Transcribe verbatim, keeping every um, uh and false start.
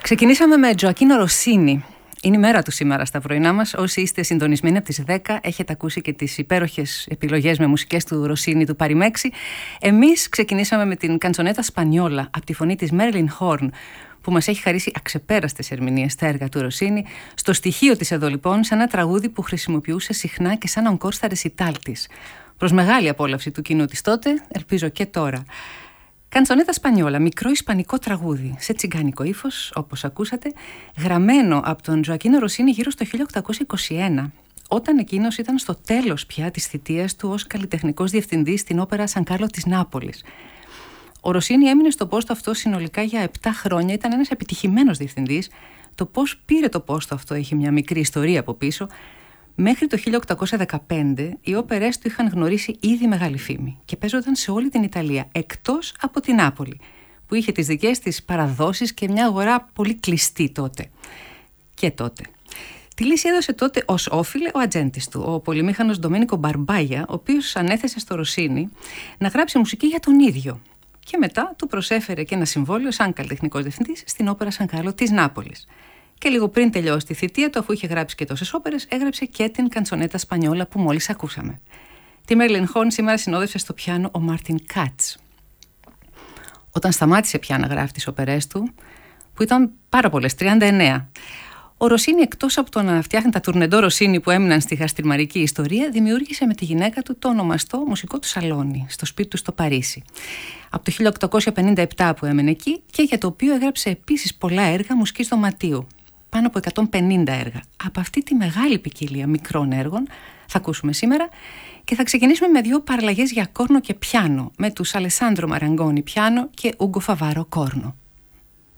Ξεκινήσαμε με Τζοακίνο Ροσίνι. Είναι η μέρα του σήμερα στα πρωινά μας. Όσοι είστε συντονισμένοι από τις δέκα, έχετε ακούσει και τις υπέροχες επιλογές με μουσικές του Ροσίνι, του Παριμέξη. Εμείς ξεκινήσαμε με την καντσονέτα Σπανιόλα από τη φωνή της Μέρλιν Χόρν, που μας έχει χαρίσει αξεπέραστες ερμηνείες στα έργα του Ροσίνι. Στο στοιχείο της εδώ λοιπόν, σε ένα τραγούδι που χρησιμοποιούσε συχνά και σαν encore στα ρεσιτάλ της. Προς μεγάλη απόλαυση του κοινού της τότε, ελπίζω και τώρα. Καντσονέτα Σπανιόλα, μικρό ισπανικό τραγούδι, σε τσιγκάνικο ύφος, όπως ακούσατε, γραμμένο από τον Τζοακίνο Ροσίνι γύρω στο χίλια οκτακόσια είκοσι ένα, όταν εκείνος ήταν στο τέλος πια της θητείας του ως καλλιτεχνικός διευθυντής στην όπερα Σαν Κάρλο της Νάπολης. Ο Ροσίνι έμεινε στο πόστο αυτό συνολικά για επτά χρόνια, ήταν ένας επιτυχημένος διευθυντής. Το πώς πήρε το πόστο αυτό έχει μια μικρή ιστορία από πίσω. Μέχρι το χίλια οκτακόσια δεκαπέντε οι όπερές του είχαν γνωρίσει ήδη μεγάλη φήμη και παίζονταν σε όλη την Ιταλία, εκτός από την Νάπολη, που είχε τις δικές της παραδόσεις και μια αγορά πολύ κλειστή τότε. Και τότε. Τη λύση έδωσε τότε ως όφιλε ο ατζέντης του, ο πολυμήχανος Ντομένικο Μπαρμπάγια, ο οποίος ανέθεσε στο Ροσίνι να γράψει μουσική για τον ίδιο. Και μετά του προσέφερε και ένα συμβόλαιο σαν καλλιτεχνικός διευθυντής στην όπερα Σαν Κάρλο της Νάπολης. Και λίγο πριν τελειώσει τη θητεία του, αφού είχε γράψει και τόσες όπερες, έγραψε και την καντσονέτα Σπανιόλα που μόλις ακούσαμε. Τη Μέρλιν Χόρν σήμερα συνόδευσε στο πιάνο ο Μάρτιν Κάτς. Όταν σταμάτησε πια να γράφει τις όπερές του, που ήταν πάρα πολλές, τριάντα εννέα, ο Ροσίνι, εκτός από το να φτιάχνει τα τουρνεντό Ροσίνι που έμειναν στη γαστριμαρική ιστορία, δημιούργησε με τη γυναίκα του το ονομαστό μουσικό του σαλόνι, στο σπίτι του στο Παρίσι. Από το χίλια οκτακόσια πενήντα επτά που έμενε εκεί και για το οποίο έγραψε επίσης πολλά έργα μουσικής δωματίου. Πάνω από εκατόν πενήντα έργα. Από αυτή τη μεγάλη ποικιλία μικρών έργων θα ακούσουμε σήμερα και θα ξεκινήσουμε με δύο παραλλαγές για κόρνο και πιάνο, με τους Αλεσάνδρο Μαραγκόνι πιάνο και Ούγκο Φαβάρο κόρνο.